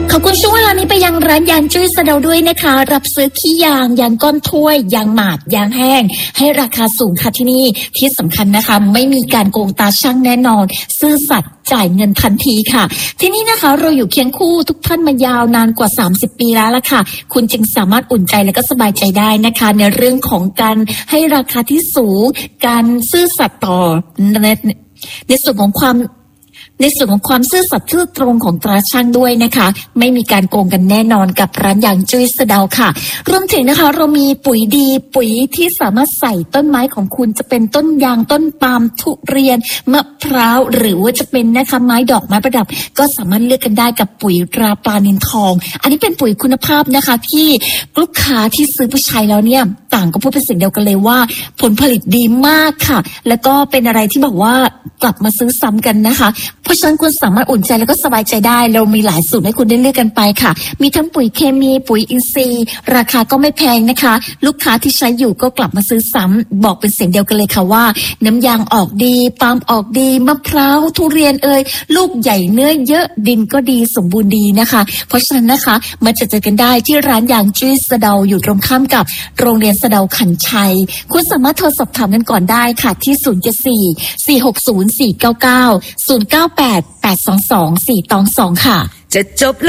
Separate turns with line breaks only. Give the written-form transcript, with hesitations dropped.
ขอบคุณช่วงเวลานี้ไปยังร้านยางจุ้ยสะเดาด้วยนะคะรับซื้อขี้ยางยางก้อนถ้วยยางหมาดยางแห้งให้ราคาสูงค่ะที่นี่ที่สำคัญนะคะไม่มีการโกงตาช่างแน่นอนซื่อสัตย์จ่ายเงินทันทีค่ะที่นี่นะคะเราอยู่เคียงคู่ทุกท่านมายาวนานกว่า30 ปีแล้วล่ะค่ะคุณจึงสามารถอุ่นใจและก็สบายใจได้นะคะในเรื่องของการให้ราคาที่สูงการซื่อสัตย์ต่อในส่วนของความซื่อสัตย์ซื่อตรงของตราช่างด้วยนะคะไม่มีการโกงกันแน่นอนกับร้านยางจุ้ยสะเดาค่ะรวมถึงนะคะเรามีปุ๋ยดีปุ๋ยที่สามารถใส่ต้นไม้ของคุณจะเป็นต้นยางต้นปาล์มทุเรียนมะพร้าวหรือว่าจะเป็นนะคะไม้ดอกไม้ประดับก็สามารถเลือกกันได้กับปุ๋ยตราปลานิลทองอันนี้เป็นปุ๋ยคุณภาพนะคะที่ลูกค้าที่ซื้อไปใช้แล้วเนี่ยต่างก็พูดเป็นเสียงเดียวกันเลยว่าผลผลิตดีมากค่ะแล้วก็เป็นอะไรที่บอกว่ากลับมาซื้อซ้ำกันนะคะเพราะฉะนั้นคุณสามารถอุ่นใจแล้วก็สบายใจได้เรามีหลายสูตรให้คุณได้เลือกกันไปค่ะมีทั้งปุ๋ยเคมีปุ๋ยอินทรีย์ราคาก็ไม่แพงนะคะลูกค้าที่ใช้อยู่ก็กลับมาซื้อซ้ำบอกเป็นเสียงเดียวกันเลยค่ะว่าน้ำยางออกดีปาล์มออกดีมะพร้าวทุเรียนลูกใหญ่เนื้อเยอะดินก็ดีสมบูรณ์ดีนะคะเพราะฉะนั้นนะคะมาเจอกันได้ที่ร้านยางจุ้ยสะเดาอยู่ตรงข้ามกับโรงเรียนสะเดาขันชัยคุณสามารถโทรสอบถามกันก่อนได้ค่ะที่074 460 499 098 822 422ค่ะ
จะจบ